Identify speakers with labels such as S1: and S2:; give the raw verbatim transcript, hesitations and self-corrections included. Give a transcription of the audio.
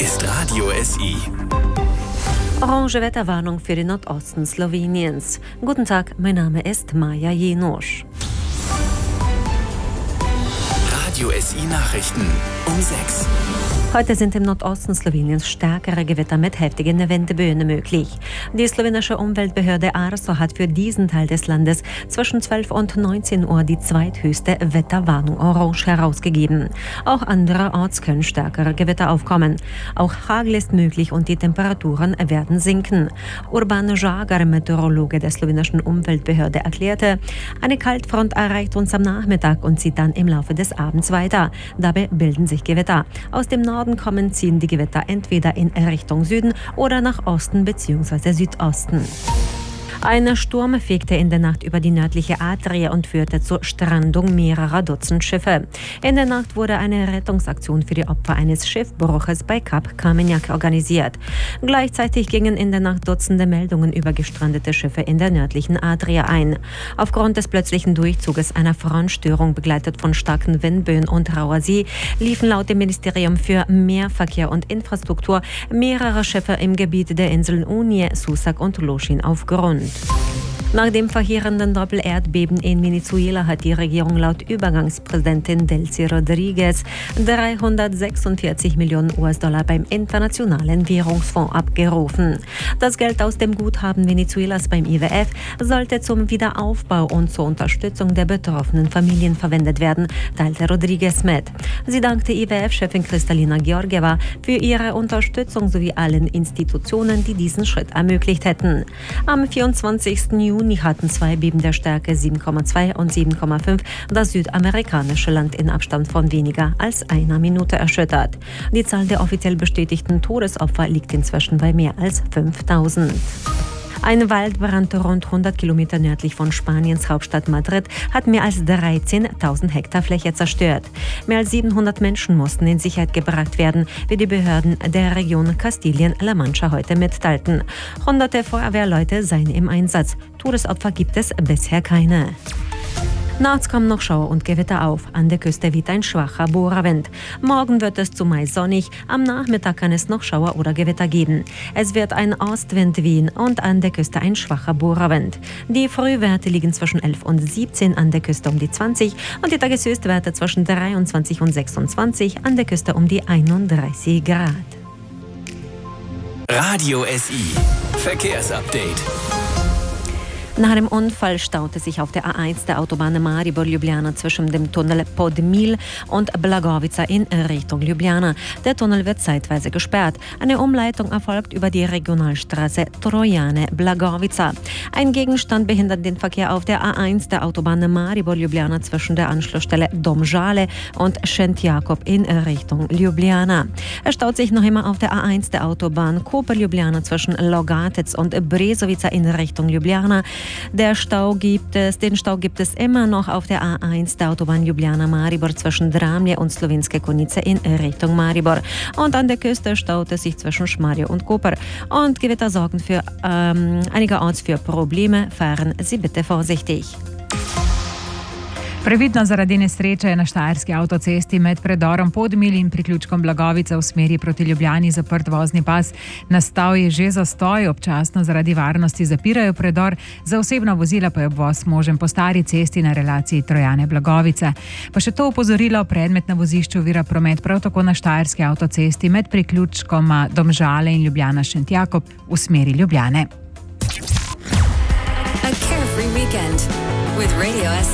S1: ist Radio S I.
S2: Orange Wetterwarnung für den Nordosten Sloweniens. Guten Tag, mein Name ist Maja Jenosch.
S1: Radio S I Nachrichten um sechs.
S2: Heute sind im Nordosten Sloweniens stärkere Gewitter mit heftigen Windböen möglich. Die slowenische Umweltbehörde Arso hat für diesen Teil des Landes zwischen zwölf und neunzehn Uhr die zweithöchste Wetterwarnung Orange herausgegeben. Auch anderorts können stärkere Gewitter aufkommen. Auch Hagel ist möglich und die Temperaturen werden sinken. Urban Žagar, Meteorologe der slowenischen Umweltbehörde, erklärte, eine Kaltfront erreicht uns am Nachmittag und zieht dann im Laufe des Abends weiter. Dabei bilden sich Gewitter. Aus dem Norden kommen, ziehen die Gewitter entweder in Richtung Süden oder nach Osten bzw. Südosten. Ein Sturm fegte in der Nacht über die nördliche Adria und führte zur Strandung mehrerer Dutzend Schiffe. In der Nacht wurde eine Rettungsaktion für die Opfer eines Schiffbruches bei Kap Kamenjak organisiert. Gleichzeitig gingen in der Nacht Dutzende Meldungen über gestrandete Schiffe in der nördlichen Adria ein. Aufgrund des plötzlichen Durchzuges einer Frontstörung, begleitet von starken Windböen und rauer See, liefen laut dem Ministerium für Meerverkehr und Infrastruktur mehrere Schiffe im Gebiet der Inseln Unije, Susak und Lošinj auf Grund. Nach dem verheerenden Doppelerdbeben in Venezuela hat die Regierung laut Übergangspräsidentin Delcy Rodriguez dreihundertsechsundvierzig Millionen U S-Dollar beim Internationalen Währungsfonds abgerufen. Das Geld aus dem Guthaben Venezuelas beim I W F sollte zum Wiederaufbau und zur Unterstützung der betroffenen Familien verwendet werden, teilte Rodriguez mit. Sie dankte I W F-Chefin Kristalina Georgieva für ihre Unterstützung sowie allen Institutionen, die diesen Schritt ermöglicht hätten. Am vierundzwanzigsten Juni hatten zwei Beben der Stärke sieben Komma zwei und sieben Komma fünf das südamerikanische Land in Abstand von weniger als einer Minute erschüttert. Die Zahl der offiziell bestätigten Todesopfer liegt inzwischen bei mehr als fünftausend. Ein Waldbrand rund hundert Kilometer nördlich von Spaniens Hauptstadt Madrid hat mehr als dreizehntausend Hektar Fläche zerstört. Mehr als siebenhundert Menschen mussten in Sicherheit gebracht werden, wie die Behörden der Region Kastilien-La Mancha heute mitteilten. Hunderte Feuerwehrleute seien im Einsatz. Todesopfer gibt es bisher keine. Nachts kommen noch Schauer und Gewitter auf. An der Küste weht ein schwacher Bohrerwind. Morgen wird es zumeist sonnig. Am Nachmittag kann es noch Schauer oder Gewitter geben. Es wird ein Ostwind wehen und an der Küste ein schwacher Bohrerwind. Die Frühwerte liegen zwischen elf und siebzehn, an der Küste um die zwanzig und die Tageshöchstwerte zwischen dreiundzwanzig und sechsundzwanzig, an der Küste um die einunddreißig Grad.
S1: Radio S I Verkehrsupdate.
S2: Nach dem Unfall staute sich auf der A eins der Autobahn Maribor-Ljubljana zwischen dem Tunnel Podmil und Blagovica in Richtung Ljubljana. Der Tunnel wird zeitweise gesperrt. Eine Umleitung erfolgt über die Regionalstraße Trojane-Blagovica. Ein Gegenstand behindert den Verkehr auf der A eins der Autobahn Maribor-Ljubljana zwischen der Anschlussstelle Domžale und Šentjakov in Richtung Ljubljana. Es staut sich noch immer auf der A eins der Autobahn Koper-Ljubljana zwischen Logatec und Brezovica in Richtung Ljubljana. Der Stau gibt es, den Stau gibt es immer noch auf der A eins der Autobahn Ljubljana-Maribor zwischen Dramlje und Slovenske Konjice in Richtung Maribor. Und an der Küste staut es sich zwischen Šmarje und Koper. Und Gewitter sorgen für ähm, einigerorts für Probleme. Fahren Sie bitte vorsichtig.
S3: Previdno zaradi nesreče je na štajerski avtocesti med predorom Podmil in priključkom Blagovica v smeri proti Ljubljani zaprt vozni pas. Nastal je že zastoj, občasno zaradi varnosti zapirajo predor, za osebna vozila pa je obvoz možen po stari cesti na relaciji Trojane-Blagovica. Pa še to opozorilo, predmet na vozišču ovira promet prav tako na štajerski avtocesti med priključkoma Domžale in Ljubljana-Šentjakov v smeri Ljubljane.
S4: A carefree weekend with Radio S I.